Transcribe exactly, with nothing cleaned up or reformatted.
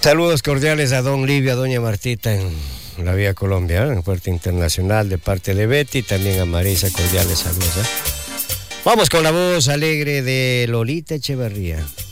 Saludos cordiales a don Livio, a doña Martita en la Vía Colombia, ¿eh? En Puerto Internacional, de parte de Betty, también a Marisa, cordiales saludos. ¿eh? Vamos con la voz alegre de Lolita Echeverría.